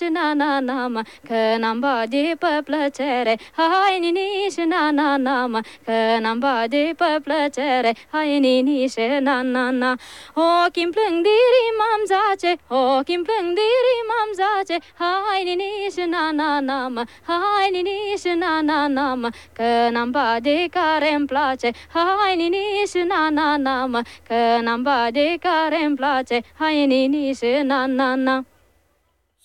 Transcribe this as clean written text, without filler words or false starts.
și na mă, că n-am bani pe plăcere. Hai nini și na mă, că n-am bani pe plăcere. Hai nini și na. Ochii-mi plâng diri m-am zace, ochii-mi plâng diri m-am zace. Hai nini și na mă, hai nini și na mă, că n-am bani care-mi place. Hai nini și na mă, că n-am bani care-mi place. Hai nini și na.